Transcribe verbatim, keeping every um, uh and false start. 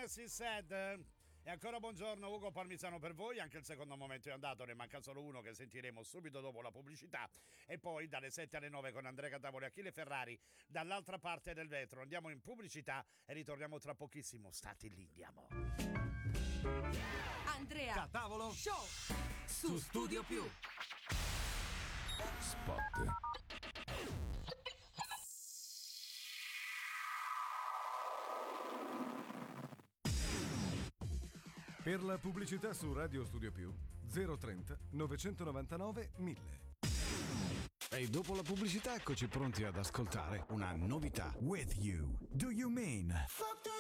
Tennessee Said. E ancora buongiorno, Ugo Palmisano per voi. Anche il secondo momento è andato, ne manca solo uno che sentiremo subito dopo la pubblicità. E poi dalle sette alle nove con Andrea Catavolo e Achille Ferrari dall'altra parte del vetro. Andiamo in pubblicità e ritorniamo tra pochissimo. State lì, andiamo. Andrea Catavolo Show su Studio Più. Spot. Per la pubblicità su Radio Studio Più zero trenta novecentonovantanove mille. E dopo la pubblicità eccoci pronti ad ascoltare una novità. With you. Do you mean? Fuck the